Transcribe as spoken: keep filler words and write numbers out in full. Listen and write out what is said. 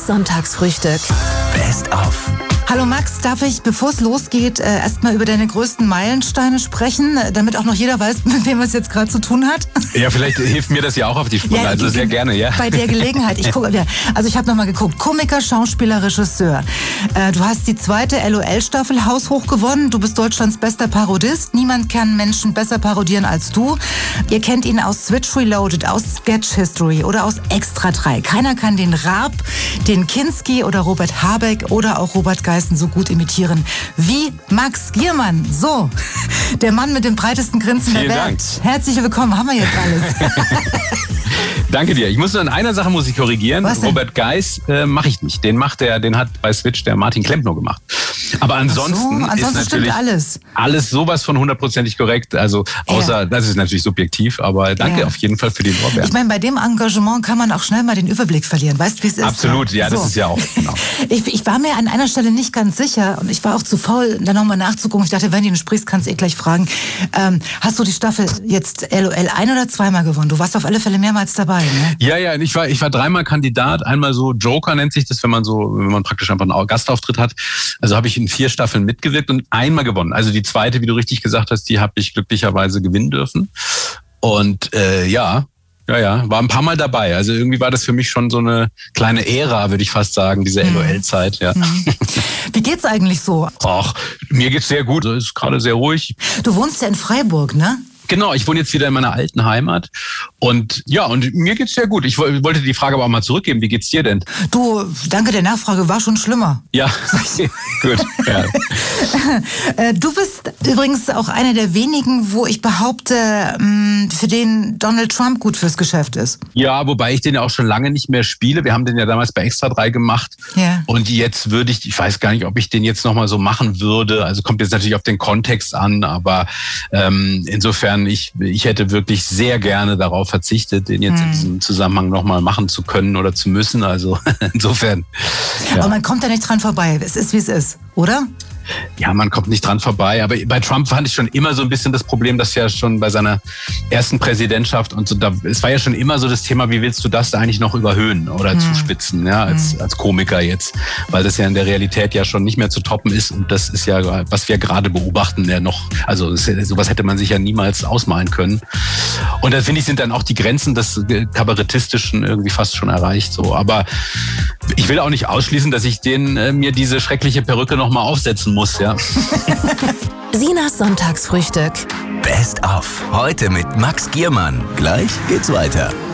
Sinas Sonntagsfrühstück. Best of. Hallo Max, darf ich, bevor es losgeht, äh, erstmal über deine größten Meilensteine sprechen, damit auch noch jeder weiß, mit wem es jetzt gerade zu tun hat? Ja, vielleicht hilft mir das ja auch auf die Sprünge, Ja, also sehr gerne, ja. Bei der Gelegenheit. Ich gucke, ja, also ich habe nochmal geguckt. Komiker, Schauspieler, Regisseur. Äh, du hast die zweite L O L-Staffel haushoch gewonnen. Du bist Deutschlands bester Parodist. Niemand kann Menschen besser parodieren als du. Ihr kennt ihn aus Switch Reloaded, aus Sketch History oder aus Extra drei. Keiner kann den Raab, den Kinski oder Robert Habeck oder auch Robert Geißen so gut imitieren wie Max Giermann. So, der Mann mit dem breitesten Grinsen Vielen der Welt. Dank. Herzlich willkommen, haben wir jetzt alles. Danke dir. Ich muss nur in einer Sache muss ich korrigieren. Was denn? Robert Geis äh, mache ich nicht. Den macht der, den hat bei Switch der Martin Klempner gemacht. Aber ansonsten, Ach so, ansonsten ist natürlich stimmt alles. alles sowas von hundertprozentig korrekt. Also außer, Ja. das ist natürlich subjektiv, aber danke Ja. auf jeden Fall für den Lorbeeren. Ich meine, bei dem Engagement kann man auch schnell mal den Überblick verlieren. Weißt du, wie es ist? Absolut, ja, das ist ja auch, genau. Ich, ich war mir an einer Stelle nicht ganz sicher und ich war auch zu faul, da nochmal nachzugucken. Ich dachte, wenn du sprichst, kannst du eh gleich fragen. Ähm, hast du die Staffel jetzt L O L ein- oder zweimal gewonnen? Du warst auf alle Fälle mehrmals dabei, ne? Ja, ja, ich war, ich war dreimal Kandidat. Einmal so Joker nennt sich das, wenn man so, wenn man praktisch einfach einen Gastauftritt hat. Also habe ich in vier Staffeln mitgewirkt und einmal gewonnen. Also die zweite, wie du richtig gesagt hast, die habe ich glücklicherweise gewinnen dürfen. Und äh, ja, ja, ja, war ein paar Mal dabei. Also irgendwie war das für mich schon so eine kleine Ära, würde ich fast sagen, diese Mhm. L O L-Zeit. Ja. Mhm. Wie geht's eigentlich so? Ach, mir geht's sehr gut. Es ist gerade sehr ruhig. Du wohnst ja in Freiburg, ne? Genau, ich wohne jetzt wieder in meiner alten Heimat und ja, und mir geht's sehr gut. Ich wollte die Frage aber auch mal zurückgeben. Wie geht's dir denn? Du, danke der Nachfrage, war schon schlimmer. Ja, gut. Ja. Äh, Du bist übrigens auch einer der wenigen, wo ich behaupte, mh, für den Donald Trump gut fürs Geschäft ist. Ja, wobei ich den ja auch schon lange nicht mehr spiele. Wir haben den ja damals bei Extra drei gemacht. Ja. Und jetzt würde ich, ich weiß gar nicht, ob ich den jetzt nochmal so machen würde. Also kommt jetzt natürlich auf den Kontext an, aber ähm, insofern, ich, ich hätte wirklich sehr gerne darauf verzichtet, den jetzt hm. in diesem Zusammenhang nochmal machen zu können oder zu müssen. Also insofern. Ja. Aber man kommt da nicht dran vorbei. Es ist, wie es ist, oder? Ja, man kommt nicht dran vorbei. Aber bei Trump fand ich schon immer so ein bisschen das Problem, dass ja schon bei seiner ersten Präsidentschaft und so, da, es war ja schon immer so das Thema, wie willst du das da eigentlich noch überhöhen oder hm. zuspitzen, ja, als, hm. als Komiker jetzt. Weil das ja in der Realität ja schon nicht mehr zu toppen ist. Und das ist ja, was wir gerade beobachten, ja noch, also das, sowas hätte man sich ja niemals ausmalen können. Und da finde ich, sind dann auch die Grenzen des Kabarettistischen irgendwie fast schon erreicht. So. Aber ich will auch nicht ausschließen, dass ich den, äh, mir diese schreckliche Perücke nochmal aufsetzen muss, ja. Sinas Sonntagsfrühstück. Best of. Heute mit Max Giermann. Gleich geht's weiter.